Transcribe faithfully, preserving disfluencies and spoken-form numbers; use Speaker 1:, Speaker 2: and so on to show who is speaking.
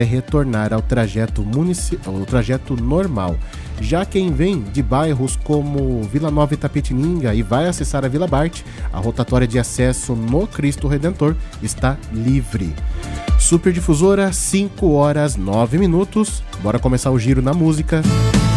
Speaker 1: retornar ao trajeto, munici... ao trajeto normal. Já quem vem de bairros como Vila Nova e Itapetininga e vai acessar a Vila Bart, a rotatória de acesso no Cristo Redentor está livre. Superdifusora, cinco horas nove minutos. Bora começar o giro na música.